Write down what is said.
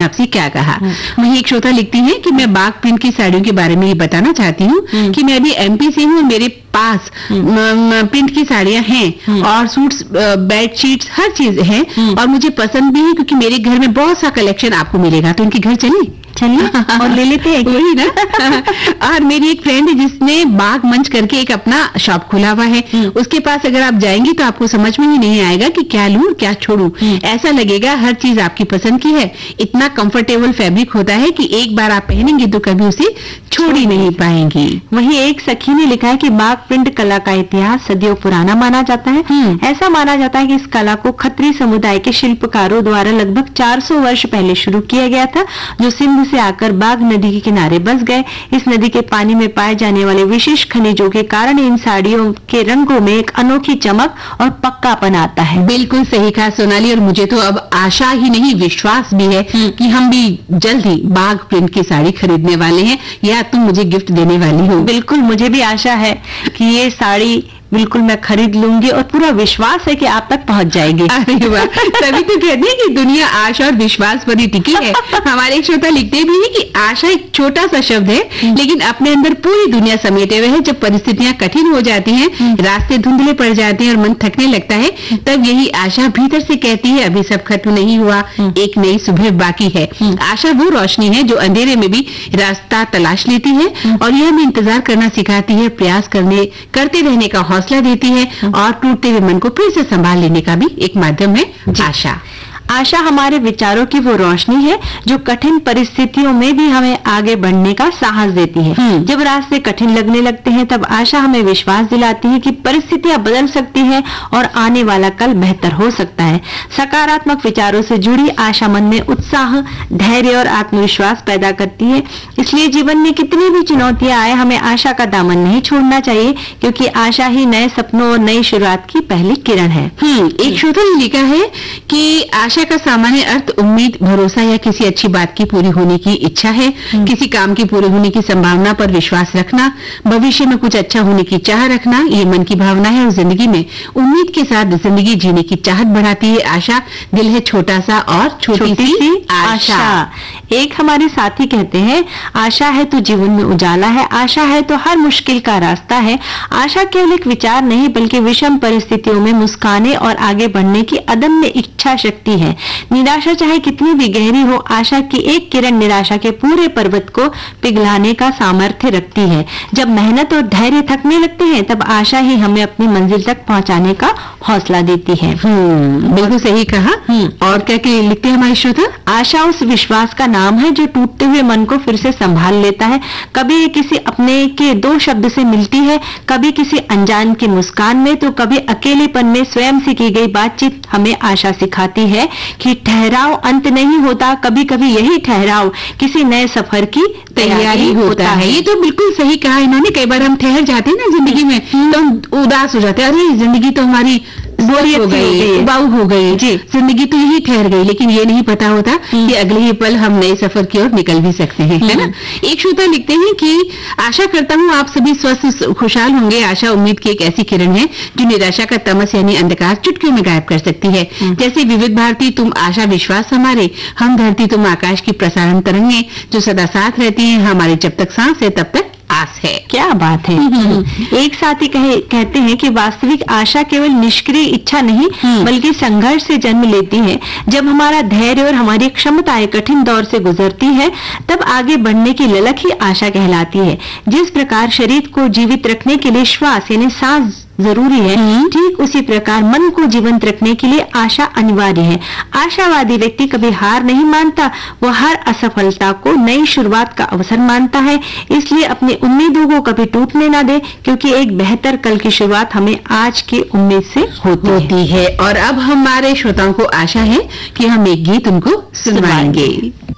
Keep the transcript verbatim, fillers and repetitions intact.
आपसे क्या कहा। वहीं एक श्रोता लिखती हैं कि मैं बाग प्रिंट की साड़ियों के बारे में ये बताना चाहती हूँ कि मैं भी एमपी से हूँ और मेरे पास प्रिंट की साड़ियां हैं और सूट्स, बेडशीट्स, हर चीज है और मुझे पसंद भी है क्योंकि मेरे घर में बहुत सा कलेक्शन आपको मिलेगा। तो उनके घर चलिए चलिए और ले लेते हैं वही ना। और मेरी एक फ्रेंड है जिसने बाग मंच करके एक अपना शॉप खुला हुआ है। उसके पास अगर आप जाएंगी तो आपको समझ में ही नहीं आएगा कि क्या लूं क्या छोड़ूं। ऐसा लगेगा हर चीज आपकी पसंद की है। इतना कंफर्टेबल फैब्रिक होता है कि एक बार आप पहनेंगी तो कभी उसे छोड़ ही नहीं पाएंगी। वहीं एक सखी ने लिखा है कि बाग प्रिंट कला का इतिहास सदियों पुराना माना जाता है। ऐसा माना जाता है कि इस कला को खत्री समुदाय के शिल्पकारों द्वारा लगभग चार सौ वर्ष पहले शुरू किया गया था, जो सिंध से आकर बाग नदी के किनारे बस गए। इस नदी के पानी में पाए जाने वाले विशेष खनिजों के कारण इन साड़ियों के रंगों में एक अनोखी चमक और पक्कापन आता है। बिल्कुल सही कहा सोनाली, और मुझे तो अब आशा ही नहीं विश्वास भी है कि हम भी जल्द ही बाग प्रिंट की साड़ी खरीदने वाले हैं या तुम मुझे गिफ्ट देने वाली हो। बिल्कुल, मुझे भी आशा है कि ये साड़ी बिल्कुल मैं खरीद लूंगी और पूरा विश्वास है कि आप तक पहुंच जाएगी। अरे वाह, तभी तो कहते हैं कि दुनिया आशा और विश्वास पर ही टिकी है। हमारे एक श्रोता लिखते भी हैं कि आशा एक छोटा सा शब्द है लेकिन अपने अंदर पूरी दुनिया समेटे हुए है। जब परिस्थितियां कठिन हो जाती हैं, रास्ते धुंधले पड़ जाते हैं और मन थकने लगता है, तब यही आशा भीतर से कहती है अभी सब खत्म नहीं हुआ, एक नई सुबह बाकी है। आशा वो रोशनी है जो अंधेरे में भी रास्ता तलाश लेती है और यह हमें इंतजार करना सिखाती है, प्रयास करने करते रहने का हौसला देती है और टूटते हुए मन को फिर से संभाल लेने का भी एक माध्यम है आशा। आशा हमारे विचारों की वो रोशनी है जो कठिन परिस्थितियों में भी हमें आगे बढ़ने का साहस देती है। जब रास्ते कठिन लगने लगते हैं तब आशा हमें विश्वास दिलाती है कि परिस्थितियां बदल सकती हैं और आने वाला कल बेहतर हो सकता है। सकारात्मक विचारों से जुड़ी आशा मन में उत्साह, धैर्य और आत्मविश्वास पैदा करती है। इसलिए जीवन में कितनी भी चुनौतियां आए, हमें आशा का दामन नहीं छोड़ना चाहिए, क्योंकि आशा ही नए सपनों और नई शुरुआत की पहली किरण है। एक श्रोता ने लिखा है कि आशा का सामान्य अर्थ उम्मीद, भरोसा या किसी अच्छी बात की पूरी होने की इच्छा है। किसी काम की पूरे होने की संभावना पर विश्वास रखना, भविष्य में कुछ अच्छा होने की चाह रखना, ये मन की भावना है और जिंदगी में उम्मीद के साथ जिंदगी जीने की चाहत बढ़ाती है। आशा दिल है छोटा सा और छोटी सी आशा। एक हमारे साथी कहते हैं, आशा है तो जीवन में उजाला है, आशा है तो हर मुश्किल का रास्ता है। आशा केवल एक विचार नहीं बल्कि विषम परिस्थितियों में मुस्काने और आगे बढ़ने की अदम्य इच्छा शक्ति है। निराशा चाहे कितनी भी गहरी हो, आशा की एक किरण निराशा के पूरे पर्वत को पिघलाने का सामर्थ्य रखती है। जब मेहनत और धैर्य थकने लगते हैं तब आशा ही हमें अपनी मंजिल तक पहुंचाने का हौसला देती है। बिल्कुल सही कहा। और क्या क्या लिखते हैं हमारे श्रोता? आशा उस विश्वास का नाम है जो टूटते हुए मन को फिर से संभाल लेता है। कभी ये किसी अपने के दो शब्द से मिलती है, कभी किसी अनजान की मुस्कान में, तो कभी अकेलेपन में स्वयं से की गई बातचीत हमें आशा सिखाती है कि ठहराव अंत नहीं होता, कभी कभी यही ठहराव किसी नए सफर की तैयारी होता है। ये तो बिल्कुल सही कहा इन्होंने। कई बार हम ठहर जाते हैं ना जिंदगी में, तो हम उदास हो जाते हैं, अरे जिंदगी तो हमारी बोरियत हो गई, बाऊ हो गई, जिंदगी तो यही ठहर गई। लेकिन ये नहीं पता होता कि अगले ही पल हम नए सफर की ओर निकल भी सकते हैं, है ना। एक श्रोता लिखते हैं कि आशा करता हूँ आप सभी स्वस्थ खुशहाल होंगे। आशा उम्मीद की एक ऐसी किरण है जो निराशा का तमस यानी अंधकार चुटकियों में गायब कर सकती है। जैसे विविध भारती तुम आशा विश्वास हमारे, हम धरती तुम आकाश की प्रसारण तरंगे जो सदा साथ रहती है हमारे, जब तक सांस है तब तक आस है। क्या बात है। एक साथी कहे, कहते हैं कि वास्तविक आशा केवल निष्क्रिय इच्छा नहीं बल्कि संघर्ष से जन्म लेती है। जब हमारा धैर्य और हमारी क्षमताएं कठिन दौर से गुजरती है तब आगे बढ़ने की ललक ही आशा कहलाती है। जिस प्रकार शरीर को जीवित रखने के लिए श्वास यानी सांस जरूरी है, ठीक उसी प्रकार मन को जीवंत रखने के लिए आशा अनिवार्य है। आशावादी व्यक्ति कभी हार नहीं मानता, वो हर असफलता को नई शुरुआत का अवसर मानता है। इसलिए अपनी उम्मीदों को कभी टूटने ना दे, क्योंकि एक बेहतर कल की शुरुआत हमें आज की उम्मीद से होती, होती है। और अब हमारे श्रोताओं को आशा है कि हम एक गीत उनको सुनवाएंगे।